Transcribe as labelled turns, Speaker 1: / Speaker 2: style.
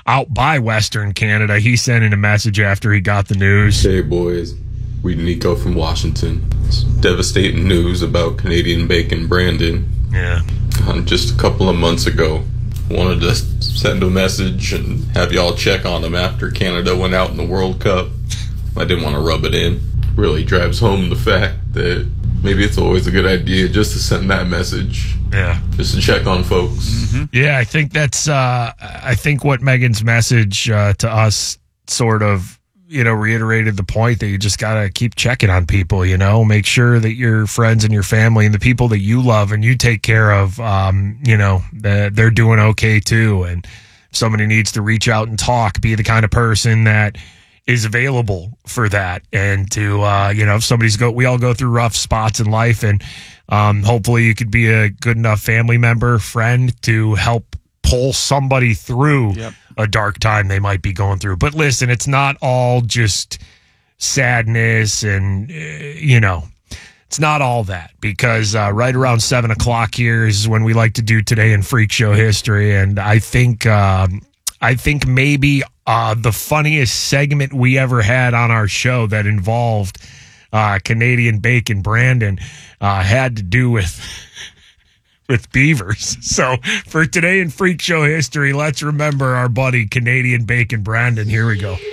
Speaker 1: out by Western Canada. He sent in a message after he got the news.
Speaker 2: Hey, boys. We Nico from Washington. It's devastating news about Canadian Bacon Brandon.
Speaker 1: Yeah.
Speaker 2: Just a couple of months ago, wanted to send a message and have y'all check on him after Canada went out in the World Cup. I didn't want to rub it in. Really drives home the fact that maybe it's always a good idea just to send that message.
Speaker 1: Yeah.
Speaker 2: Just to check on folks.
Speaker 1: Mm-hmm. Yeah, I think that's, I think what Megan's message to us sort of, reiterated the point that you just got to keep checking on people, make sure that your friends and your family and the people that you love and you take care of, that they're doing okay too. And if somebody needs to reach out and talk, be the kind of person that is available for that. And to, if somebody's we all go through rough spots in life, and hopefully you could be a good enough family member, friend to help pull somebody through a dark time they might be going through. But listen, it's not all just sadness and, it's not all that, because right around 7 o'clock here is when we like to do Today in Freak Show History. And I think maybe the funniest segment we ever had on our show that involved Canadian Bacon Brandon had to do with beavers. So for Today in Freak Show History, let's remember our buddy Canadian Bacon Brandon. Here we go.